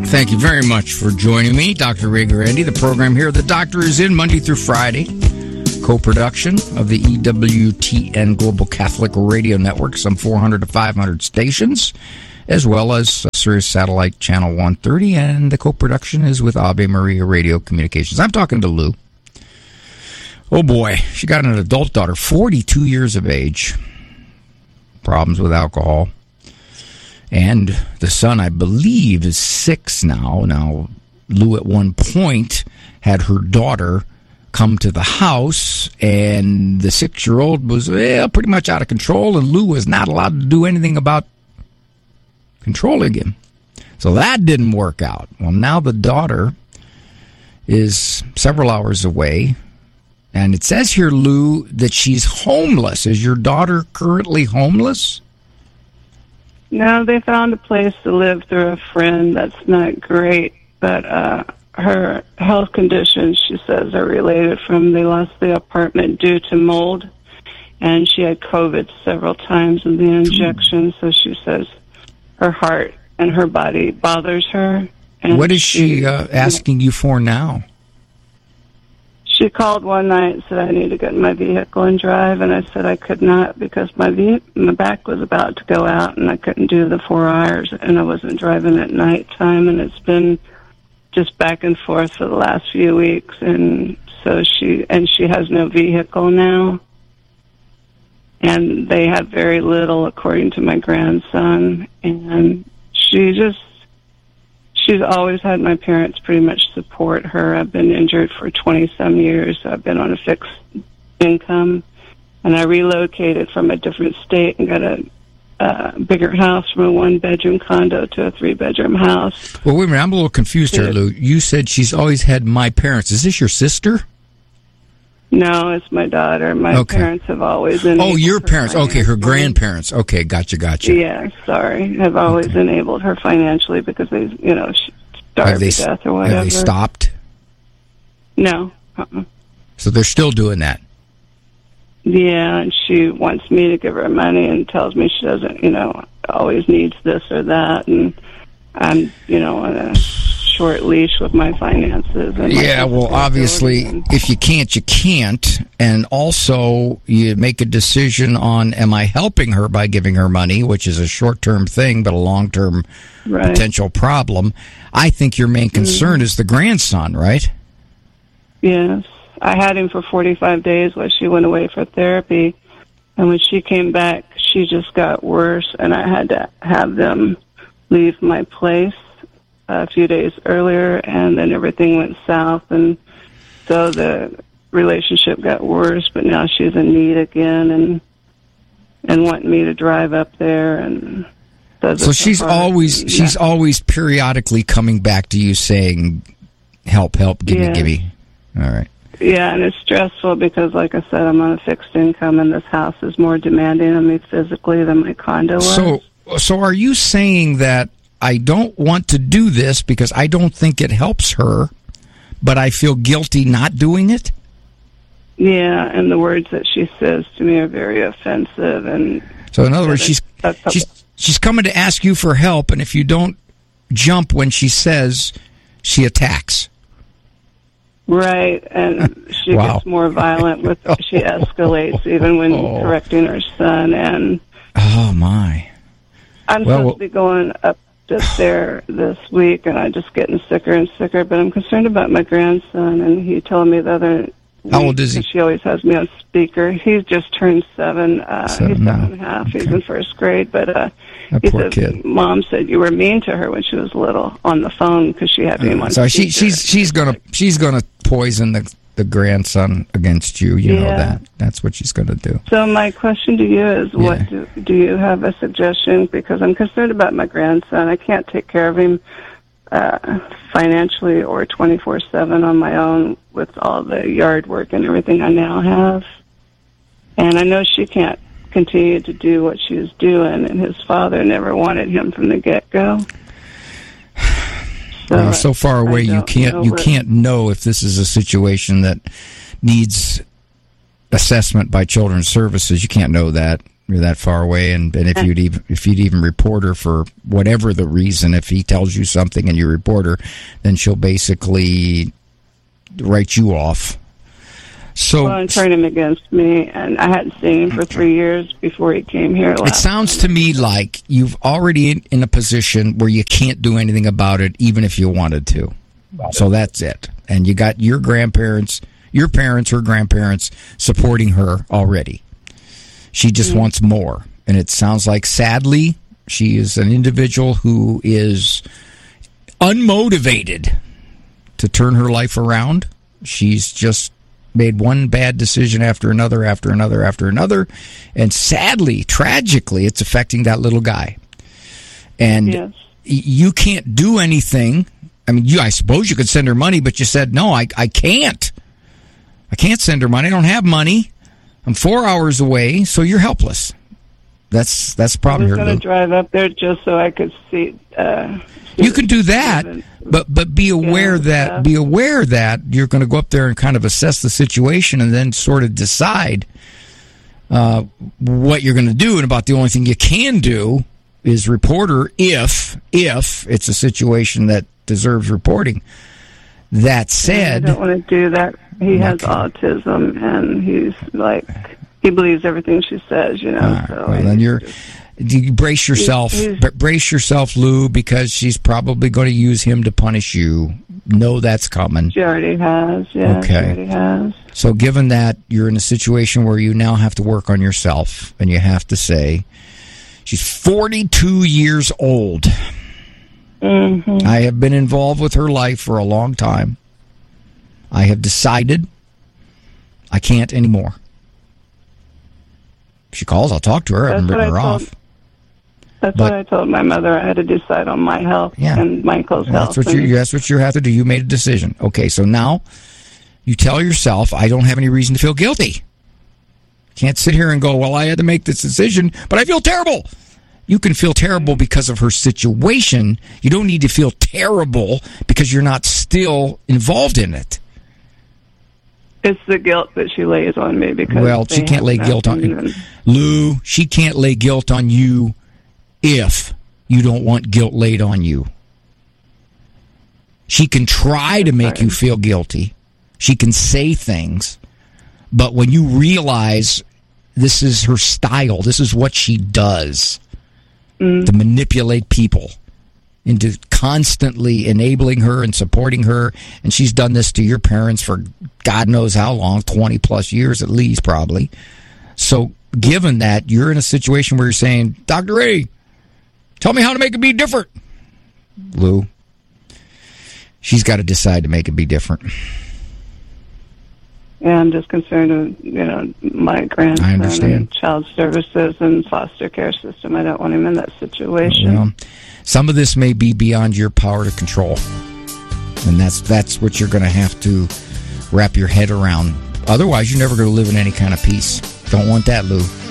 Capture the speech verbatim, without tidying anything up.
Thank you very much for joining me, Doctor Ray Guarendi. The program here, The Doctor is in Monday through Friday. Co-production of the E W T N Global Catholic Radio Network, some four hundred to five hundred stations, as well as Sirius Satellite Channel one thirty, and the co-production is with Ave Maria Radio Communications. I'm talking to Lou. Oh boy, she got an adult daughter, forty-two years of age. Problems with alcohol. And the son, I believe, is six now. Now, Lou at one point had her daughter come to the house, and the six-year-old was well, pretty much out of control, and Lou was not allowed to do anything about controlling him. So that didn't work out. Well, now the daughter is several hours away, and it says here, Lou, that she's homeless. Is your daughter currently homeless? No, they found a place to live through a friend. That's not great, but uh, her health conditions, she says, are related from they lost the apartment due to mold, and she had COVID several times in the injection, so she says her heart and her body bothers her. And what is she, she uh, asking you for now? She called one night and said, I need to get in my vehicle and drive, and I said I could not because my ve- my back was about to go out, and I couldn't do the four hours, and I wasn't driving at nighttime, and it's been just back and forth for the last few weeks, and so she, and she has no vehicle now, and they have very little, according to my grandson, and she just, she's always had my parents pretty much support her. I've been injured for twenty-some years. I've been on a fixed income, and I relocated from a different state and got a uh, bigger house from a one-bedroom condo to a three-bedroom house. Well, wait a minute. I'm a little confused here, Lou. You said she's always had my parents. Is this your sister? No, it's my daughter. My okay. parents have always enabled Oh, your her parents. Okay, her grandparents. Okay, gotcha, gotcha. Yeah, sorry. Have always okay. enabled her financially because they, you know, she starved have they, to death or whatever. Have they stopped? No. Uh-uh. So they're still doing that? Yeah, and she wants me to give her money and tells me she doesn't, you know, always needs this or that, and I'm, you know, on a short leash with my finances. And yeah, well, obviously, and, if you can't, you can't. And also, you make a decision on, am I helping her by giving her money, which is a short-term thing, but a long-term right. potential problem. I think your main concern mm-hmm. is the grandson, right? Yes. I had him for forty-five days while she went away for therapy. And when she came back, she just got worse, and I had to have them leave my place a few days earlier, and then everything went south, and so the relationship got worse, but now she's in need again, and and wanting me to drive up there, and so she's always yeah. she's always periodically coming back to you saying, help, help, give yeah. me, give me. All right. Yeah, and it's stressful because, like I said, I'm on a fixed income, and this house is more demanding on me physically than my condo was. So, so are you saying that I don't want to do this because I don't think it helps her, but I feel guilty not doing it? Yeah, and the words that she says to me are very offensive. And so, in other words, she's she's she's coming to ask you for help, and if you don't jump when she says, she attacks. Right, and she wow. gets more violent with. She escalates even when oh. correcting her son. And oh my! I'm well, supposed to be going up just there this week, and I'm just getting sicker and sicker. But I'm concerned about my grandson, and he told me the other. How old is he? She always has me on speaker. He's just turned seven. Uh, seven he's now. seven and a half. Okay. He's in first grade. But uh, that he poor says, kid. Mom said you were mean to her when she was little on the phone because she had him uh, on so speaker. she, she's she's gonna she's gonna poison the the grandson against you. You yeah. know that. That's what she's gonna do. So my question to you is, yeah. what do, do you have a suggestion? Because I'm concerned about my grandson. I can't take care of him uh, financially or twenty-four seven on my own with all the yard work and everything I now have. And I know she can't continue to do what she was doing, and his father never wanted him from the get-go. So, well, so far away, you can't you can't know if this is a situation that needs assessment by Children's Services. You can't know that. You're that far away, and, and if you'd even if you'd even report her for whatever the reason, if he tells you something and you report her, then she'll basically write you off. So well, and turn him against me, and I hadn't seen him for three years before he came here. Last it sounds to me like you've already in, in a position where you can't do anything about it, even if you wanted to. So that's it. And you got your grandparents, your parents, her grandparents supporting her already. She just mm-hmm. wants more. And it sounds like, sadly, she is an individual who is unmotivated to turn her life around. She's just made one bad decision after another, after another, after another. And sadly, tragically, it's affecting that little guy. And yes. you can't do anything. I mean, you, I suppose you could send her money, but you said, no, I, I can't. I can't send her money. I don't have money. I'm four hours away, so you're helpless. That's that's probably her. I was going to drive up there just so I could see. Uh, see you can do that, but but be aware yeah, that yeah. be aware that you're going to go up there and kind of assess the situation, and then sort of decide uh, what you're going to do. And about the only thing you can do is report her if if it's a situation that deserves reporting. That said, I don't want to do that. He has okay. autism, and he's like, he believes everything she says, you know. Right, so well, then you're, you brace yourself, he's, he's, brace yourself, Lou, because she's probably going to use him to punish you. Know that's coming. She already has, yeah, okay. she already has. So given that you're in a situation where you now have to work on yourself, and you have to say, she's forty-two years old. Mm-hmm. I have been involved with her life for a long time. I have decided I can't anymore. If she calls, I'll talk to her. I haven't written her off. That's but, what I told my mother. I had to decide on my health yeah, and Michael's well, health. That's what, you, that's what you have to do. You made a decision. Okay, so now you tell yourself, I don't have any reason to feel guilty. Can't sit here and go, well, I had to make this decision, but I feel terrible. You can feel terrible because of her situation. You don't need to feel terrible because you're not still involved in it. It's the guilt that she lays on me because well, she can't lay guilt on you, Lou. She can't lay guilt on you if you don't want guilt laid on you. She can try to make you feel guilty. She can say things, but when you realize this is her style, this is what she does, mm. to manipulate people into constantly enabling her and supporting her. And she's done this to your parents for God knows how long, twenty plus years at least, probably. So given that, you're in a situation where you're saying, Doctor Ray, tell me how to make it be different. Lou, she's got to decide to make it be different. Yeah, I'm just concerned with, you know, my grandson I understand. and child services and foster care system. I don't want him in that situation. Well, some of this may be beyond your power to control. And that's that's what you're going to have to wrap your head around. Otherwise, you're never going to live in any kind of peace. Don't want that, Lou.